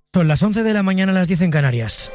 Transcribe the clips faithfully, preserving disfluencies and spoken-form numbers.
Son las once de la mañana, a las diez en Canarias.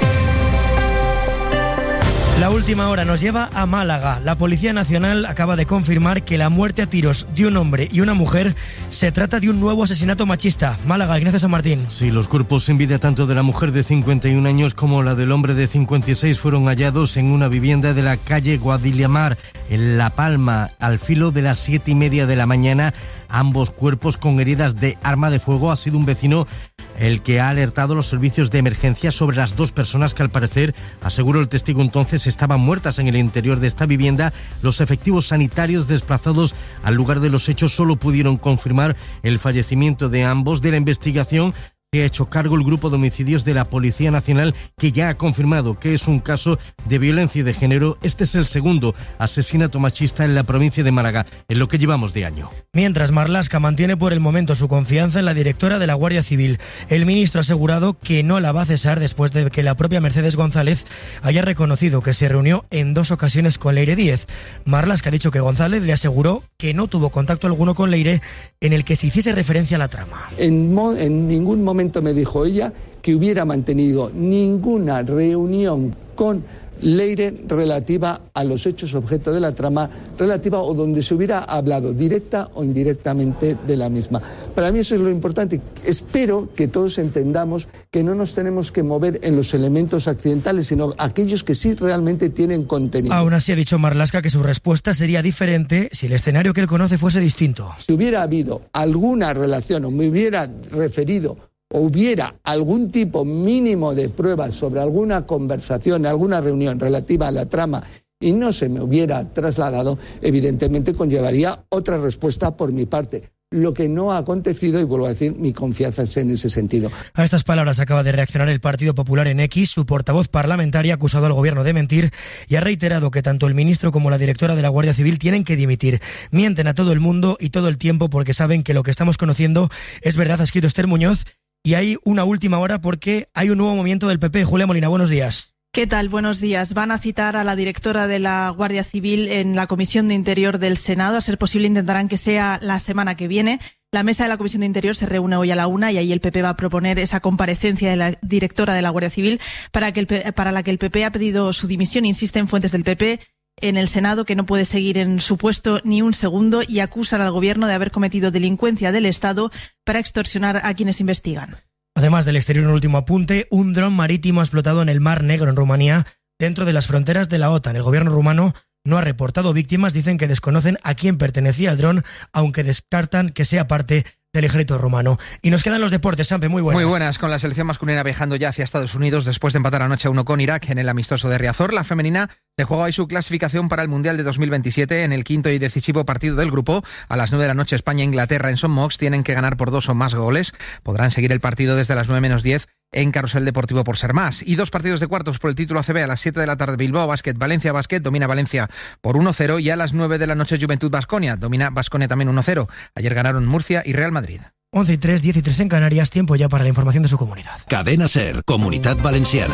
La última hora nos lleva a Málaga. La Policía Nacional acaba de confirmar que la muerte a tiros de un hombre y una mujer se trata de un nuevo asesinato machista. Málaga, Ignacio San Martín. Sí, los cuerpos sin vida tanto de la mujer de cincuenta y un años como la del hombre de cincuenta y seis fueron hallados en una vivienda de la calle Guadillamar, en La Palma, al filo de las siete y media de la mañana. Ambos cuerpos con heridas de arma de fuego. Ha sido un vecino el que ha alertado a los servicios de emergencia sobre las dos personas que, al parecer, aseguró el testigo entonces, estaban muertas en el interior de esta vivienda. Los efectivos sanitarios desplazados al lugar de los hechos solo pudieron confirmar el fallecimiento de ambos. De la investigación se ha hecho cargo el Grupo de Homicidios de la Policía Nacional, que ya ha confirmado que es un caso de violencia de género. Este es el segundo asesinato machista en la provincia de Málaga en lo que llevamos de año. Mientras, Marlaska mantiene por el momento su confianza en la directora de la Guardia Civil. El ministro ha asegurado que no la va a cesar después de que la propia Mercedes González haya reconocido que se reunió en dos ocasiones con Leire Díez. Marlaska ha dicho que González le aseguró que no tuvo contacto alguno con Leire en el que se hiciese referencia a la trama. En, mo- en ningún momento me dijo ella que hubiera mantenido ninguna reunión con Leire relativa a los hechos objeto de la trama, relativa o donde se hubiera hablado directa o indirectamente de la misma. Para mí eso es lo importante. Espero que todos entendamos que no nos tenemos que mover en los elementos accidentales, sino aquellos que sí realmente tienen contenido. Aún así ha dicho Marlaska que su respuesta sería diferente si el escenario que él conoce fuese distinto. Si hubiera habido alguna relación o me hubiera referido o hubiera algún tipo mínimo de pruebas sobre alguna conversación, alguna reunión relativa a la trama y no se me hubiera trasladado, evidentemente conllevaría otra respuesta por mi parte. Lo que no ha acontecido, y vuelvo a decir, mi confianza es en ese sentido. A estas palabras acaba de reaccionar el Partido Popular en X. Su portavoz parlamentaria ha acusado al gobierno de mentir y ha reiterado que tanto el ministro como la directora de la Guardia Civil tienen que dimitir. Mienten a todo el mundo y todo el tiempo porque saben que lo que estamos conociendo es verdad, ha escrito Esther Muñoz. Y hay una última hora porque hay un nuevo movimiento del P P. Julia Molina, buenos días. ¿Qué tal? Buenos días. Van a citar a la directora de la Guardia Civil en la Comisión de Interior del Senado. A ser posible intentarán que sea la semana que viene. La mesa de la Comisión de Interior se reúne hoy a la una y ahí el P P va a proponer esa comparecencia de la directora de la Guardia Civil para, que el, para la que el P P ha pedido su dimisión. Insisten fuentes del P P en el Senado que no puede seguir en su puesto ni un segundo y acusan al gobierno de haber cometido delincuencia del Estado para extorsionar a quienes investigan. Además del exterior, un último apunte, un dron marítimo ha explotado en el Mar Negro, en Rumanía, dentro de las fronteras de la OTAN. El gobierno rumano no ha reportado víctimas, dicen que desconocen a quién pertenecía el dron, aunque descartan que sea parte del ejército rumano. Y nos quedan los deportes, Sampe, muy buenas. Muy buenas, con la selección masculina viajando ya hacia Estados Unidos después de empatar anoche a uno con Irak en el amistoso de Riazor. La femenina se juega hoy su clasificación para el Mundial de dos mil veintisiete en el quinto y decisivo partido del grupo. A las nueve de la noche España-Inglaterra en Son Mox. Tienen que ganar por dos o más goles. Podrán seguir el partido desde las nueve menos diez en Carrusel Deportivo por ser más. Y dos partidos de cuartos por el título A C B a las siete de la tarde. Bilbao Basket, Valencia Basket, domina Valencia por uno cero y a las nueve de la noche Juventud Baskonia, domina Baskonia también uno cero. Ayer ganaron Murcia y Real Madrid. once y tres, diez y tres en Canarias, tiempo ya para la información de su comunidad. Cadena SER, Comunidad Valenciana.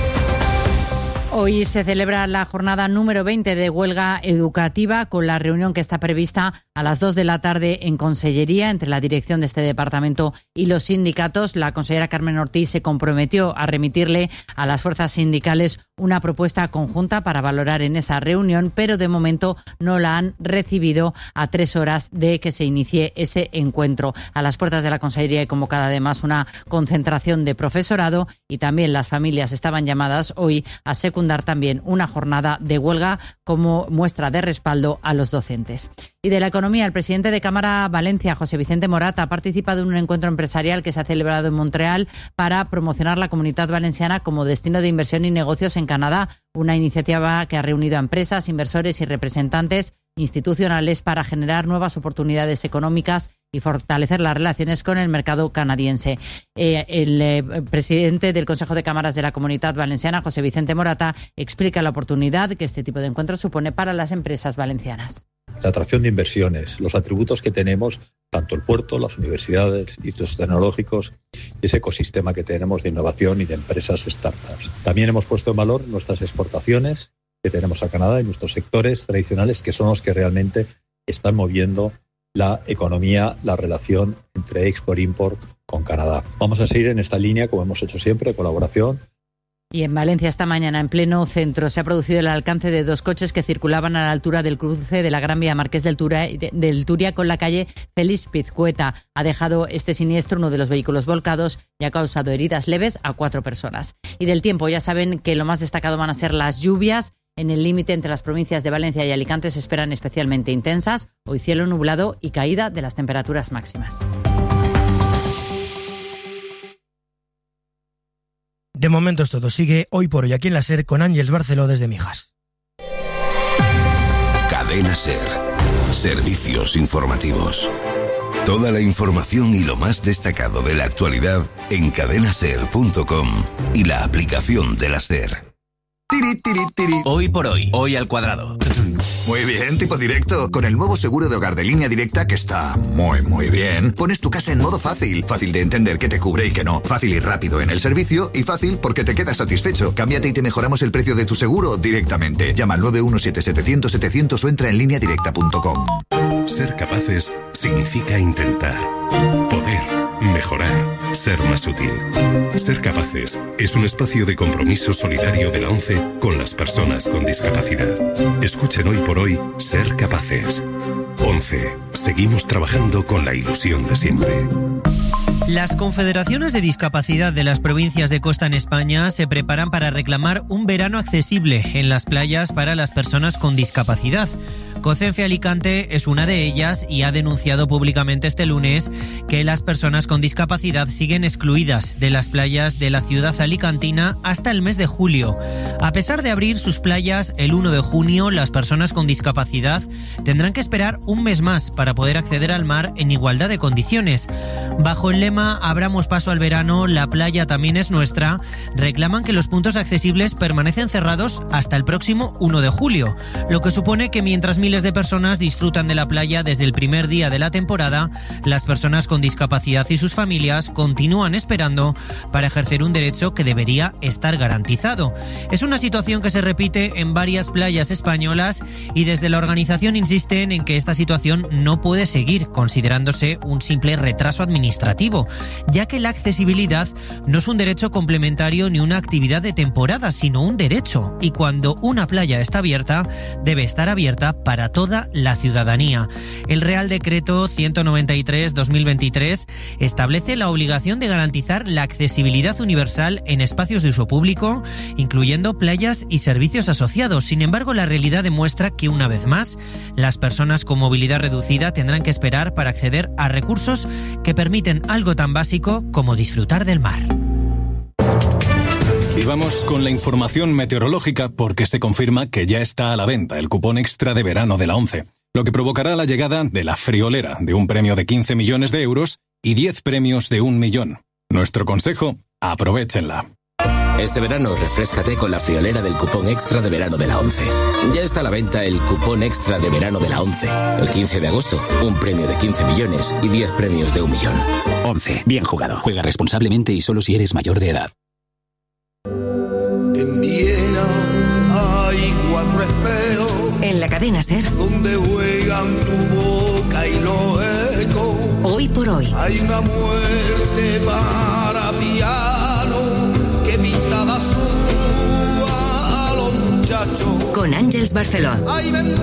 Hoy se celebra la jornada número veinte de huelga educativa con la reunión que está prevista a las dos de la tarde en Consellería entre la dirección de este departamento y los sindicatos. La consellera Carmen Ortiz se comprometió a remitirle a las fuerzas sindicales una propuesta conjunta para valorar en esa reunión, pero de momento no la han recibido a tres horas de que se inicie ese encuentro. A las puertas de la Consellería hay convocada además una concentración de profesorado y también las familias estaban llamadas hoy a secundar también una jornada de huelga como muestra de respaldo a los docentes. Y de la economía, el presidente de Cámara Valencia, José Vicente Morat, ha participado en un encuentro empresarial que se ha celebrado en Montreal para promocionar la Comunidad Valenciana como destino de inversión y negocios en Canadá, una iniciativa que ha reunido a empresas, inversores y representantes institucionales para generar nuevas oportunidades económicas y fortalecer las relaciones con el mercado canadiense. Eh, el eh, presidente del Consejo de Cámaras de la Comunidad Valenciana, José Vicente Morata, explica la oportunidad que este tipo de encuentros supone para las empresas valencianas. La atracción de inversiones, los atributos que tenemos, tanto el puerto, las universidades, institutos tecnológicos y ese ecosistema que tenemos de innovación y de empresas startups. También hemos puesto en valor nuestras exportaciones que tenemos a Canadá y nuestros sectores tradicionales que son los que realmente están moviendo la economía, la relación entre export-import con Canadá. Vamos a seguir en esta línea, como hemos hecho siempre, colaboración. Y en Valencia esta mañana, en pleno centro, se ha producido el alcance de dos coches que circulaban a la altura del cruce de la Gran Vía Marqués del Turia, del Turia con la calle Félix Pizcueta. Ha dejado este siniestro uno de los vehículos volcados y ha causado heridas leves a cuatro personas. Y del tiempo, ya saben que lo más destacado van a ser las lluvias. En el límite entre las provincias de Valencia y Alicante se esperan especialmente intensas. Hoy cielo nublado y caída de las temperaturas máximas. De momento es todo. Sigue Hoy por Hoy aquí en la SER con Ángeles Barceló desde Mijas. Cadena SER. Servicios informativos. Toda la información y lo más destacado de la actualidad en cadena ser punto com y la aplicación de la SER. Tiri, tiri, tiri. Hoy por hoy, hoy al cuadrado. Muy bien, tipo directo. Con el nuevo seguro de hogar de Línea Directa, que está muy, muy bien, pones tu casa en modo fácil. Fácil de entender que te cubre y que no. Fácil y rápido en el servicio y fácil porque te quedas satisfecho. Cámbiate y te mejoramos el precio de tu seguro directamente. Llama al nueve uno siete setecientos setecientos o entra en línea directa punto com. Ser capaces significa intentar, poder, mejorar, ser más útil. Ser Capaces es un espacio de compromiso solidario de la ONCE con las personas con discapacidad. Escuchen hoy por hoy Ser Capaces. ONCE. Seguimos trabajando con la ilusión de siempre. Las confederaciones de discapacidad de las provincias de costa en España se preparan para reclamar un verano accesible en las playas para las personas con discapacidad. COCENFE Alicante es una de ellas y ha denunciado públicamente este lunes que las personas con discapacidad siguen excluidas de las playas de la ciudad alicantina hasta el mes de julio. A pesar de abrir sus playas el uno de junio, las personas con discapacidad tendrán que esperar un mes más para poder acceder al mar en igualdad de condiciones. Bajo el lema Abramos paso al verano, la playa también es nuestra, reclaman que los puntos accesibles permanecen cerrados hasta el próximo uno de julio, lo que supone que mientras miles de personas disfrutan de la playa desde el primer día de la temporada, las personas con discapacidad y sus familias continúan esperando para ejercer un derecho que debería estar garantizado. Es una situación que se repite en varias playas españolas y desde la organización insisten en que esta situación no puede seguir considerándose un simple retraso administrativo, ya que la accesibilidad no es un derecho complementario ni una actividad de temporada, sino un derecho, y cuando una playa está abierta, debe estar abierta para toda la ciudadanía. El Real Decreto ciento noventa y tres barra dos mil veintitrés establece la obligación de garantizar la accesibilidad universal en espacios de uso público, incluyendo playas y servicios asociados. Sin embargo, la realidad demuestra que, una vez más, las personas con movilidad reducida tendrán que esperar para acceder a recursos que permiten algo tan básico como disfrutar del mar. Y vamos con la información meteorológica porque se confirma que ya está a la venta el cupón extra de verano de la ONCE, lo que provocará la llegada de la friolera de un premio de quince millones de euros y diez premios de un millón. Nuestro consejo, aprovéchenla. Este verano refréscate con la friolera del cupón extra de verano de la ONCE. Ya está a la venta el cupón extra de verano de la ONCE. El quince de agosto, un premio de quince millones y diez premios de un millón. ONCE, bien jugado. Juega responsablemente y solo si eres mayor de edad. En Viena hay cuatro espejos. En la cadena SER. Donde juegan tu boca y los ecos. Hoy por hoy. Hay una muerte para piano que pinta de azul a los muchachos. Con Ángeles Barceló. Hay